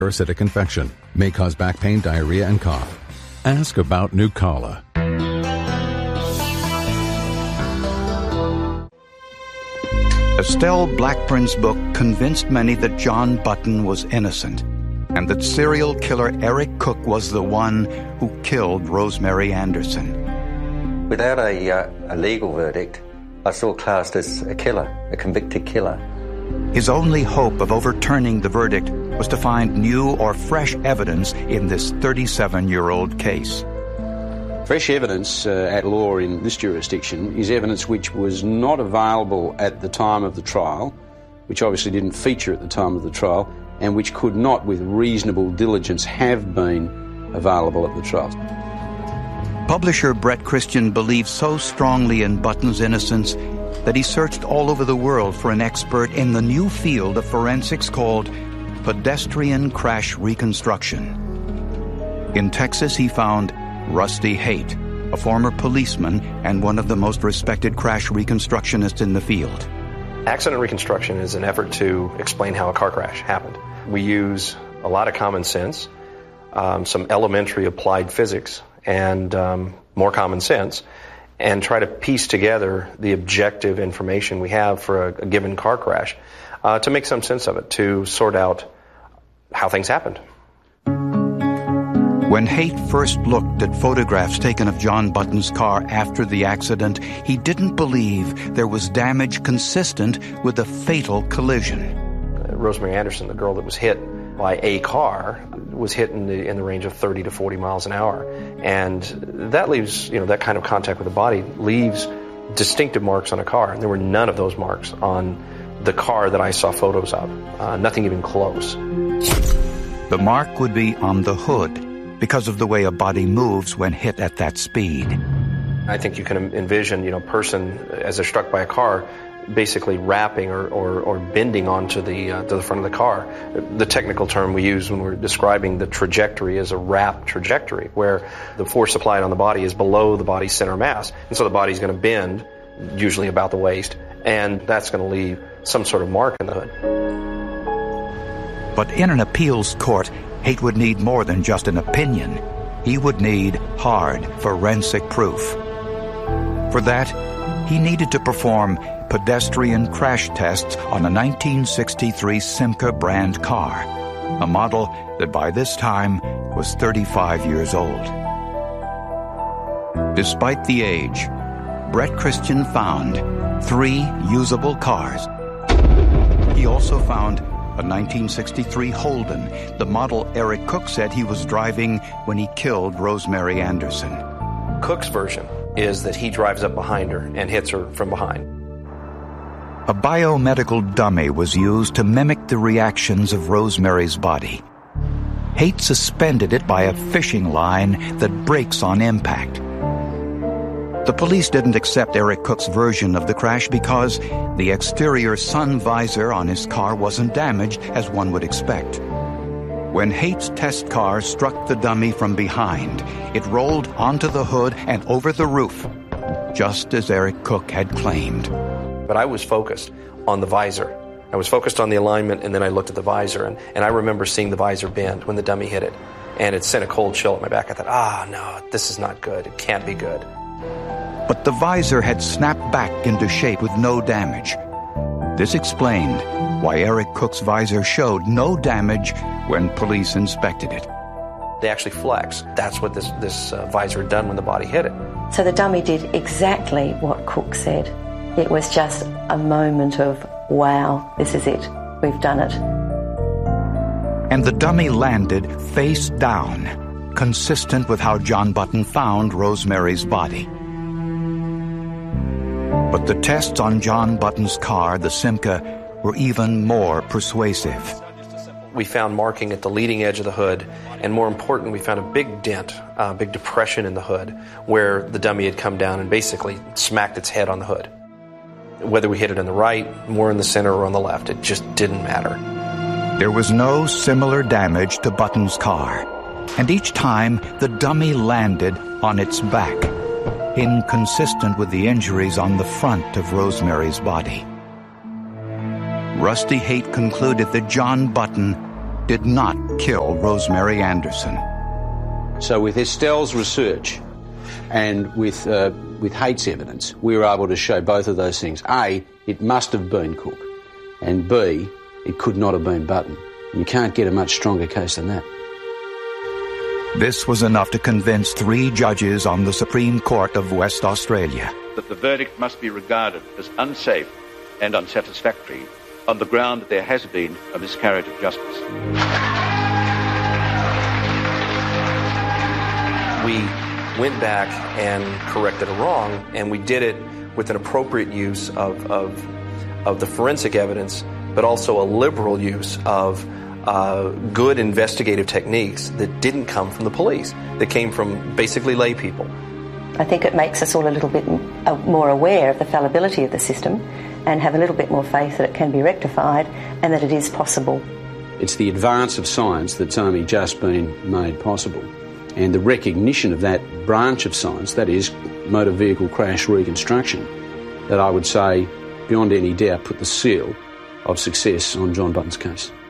Parasitic infection may cause back pain, diarrhea, and cough. Ask about Nucala. Estelle Blackburn's book convinced many that John Button was innocent and that serial killer Eric Cook was the one who killed Rosemary Anderson. Without a legal verdict, I saw classed as a killer, a convicted killer. His only hope of overturning the verdict was to find new or fresh evidence in this 37-year-old case. Fresh evidence at law in this jurisdiction is evidence which was not available at the time of the trial, which obviously didn't feature at the time of the trial, and which could not, with reasonable diligence, have been available at the trial. Publisher Bret Christian believed so strongly in Button's innocence that he searched all over the world for an expert in the new field of forensics called pedestrian crash reconstruction. In Texas, he found Rusty Haight, a former policeman and one of the most respected crash reconstructionists in the field. Accident reconstruction is an effort to explain how a car crash happened. We use a lot of common sense, some elementary applied physics, and more common sense, and try to piece together the objective information we have for a given car crash to make some sense of it, to sort out how things happened. When Haight first looked at photographs taken of John Button's car after the accident, he didn't believe there was damage consistent with a fatal collision. Rosemary Anderson, the girl that was hit by a car, was hit in the range of 30 to 40 miles an hour. And that leaves, that kind of contact with the body leaves distinctive marks on a car. And there were none of those marks on the car that I saw photos of, nothing even close. The mark would be on the hood because of the way a body moves when hit at that speed. I think you can envision, a person, as they're struck by a car, basically wrapping or bending onto the front of the car. The technical term we use when we're describing the trajectory is a wrap trajectory, where the force applied on the body is below the body's center of mass. And so the body's going to bend, usually about the waist, and that's going to leave some sort of mark in the hood. But in an appeals court, Haight would need more than just an opinion. He would need hard forensic proof. For that, he needed to perform pedestrian crash tests on a 1963 Simca brand car, a model that by this time was 35 years old. Despite the age, Bret Christian found 3 usable cars. He also found a 1963 Holden, the model Eric Cook said he was driving when he killed Rosemary Anderson. Cook's version is that he drives up behind her and hits her from behind. A biomedical dummy was used to mimic the reactions of Rosemary's body. Haight suspended it by a fishing line that breaks on impact. The police didn't accept Eric Cook's version of the crash because the exterior sun visor on his car wasn't damaged as one would expect. When Haight's test car struck the dummy from behind, it rolled onto the hood and over the roof, just as Eric Cook had claimed. But I was focused on the visor. I was focused on the alignment, and then I looked at the visor, and I remember seeing the visor bend when the dummy hit it. And it sent a cold chill up my back. I thought, no, this is not good. It can't be good. But the visor had snapped back into shape with no damage. This explained why Eric Cook's visor showed no damage when police inspected it. They actually flexed. That's what this visor had done when the body hit it. So the dummy did exactly what Cook said. It was just a moment of, wow, this is it. We've done it. And the dummy landed face down, consistent with how John Button found Rosemary's body. But the tests on John Button's car, the Simca, were even more persuasive. We found marking at the leading edge of the hood, and more important, we found a big dent, a big depression in the hood, where the dummy had come down and basically smacked its head on the hood. Whether we hit it in the right, more in the center, or on the left, it just didn't matter. There was no similar damage to Button's car, and each time the dummy landed on its back, inconsistent with the injuries on the front of Rosemary's body. Rusty Haight concluded that John Button did not kill Rosemary Anderson. So with Estelle's research and with Haight's evidence, we were able to show both of those things. A, it must have been Cook, and B, it could not have been Button. You can't get a much stronger case than that. This was enough to convince 3 judges on the Supreme Court of West Australia that the verdict must be regarded as unsafe and unsatisfactory on the ground that there has been a miscarriage of justice. We went back and corrected a wrong, and we did it with an appropriate use of the forensic evidence, but also a liberal use of good investigative techniques that didn't come from the police, that came from basically lay people. I think it makes us all a little bit more aware of the fallibility of the system and have a little bit more faith that it can be rectified and that it is possible. It's the advance of science that's only just been made possible. And the recognition of that branch of science, that is motor vehicle crash reconstruction, that I would say, beyond any doubt, put the seal of success on John Button's case.